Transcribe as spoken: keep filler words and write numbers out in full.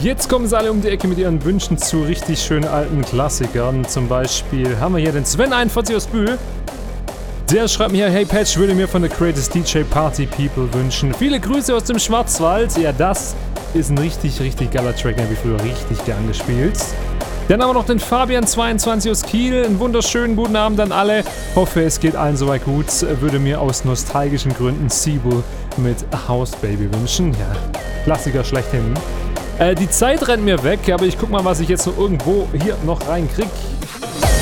Jetzt kommen sie alle um die Ecke mit ihren Wünschen zu richtig schönen alten Klassikern. Zum Beispiel haben wir hier den Sven einundvierzig aus Bühl. Der schreibt mir hier, hey Patch, würde mir von The Greatest D J Party People wünschen. Viele Grüße aus dem Schwarzwald. Ja, das ist ein richtig, richtig geiler Track, den habe ich früher richtig gern gespielt. Dann haben wir noch den Fabian zweiundzwanzig aus Kiel. Einen wunderschönen guten Abend an alle. Hoffe, es geht allen soweit gut. Würde mir aus nostalgischen Gründen Siebel mit House Baby wünschen. Ja, Klassiker schlechthin. Äh, die Zeit rennt mir weg, aber ich guck mal, was ich jetzt so irgendwo hier noch reinkrieg.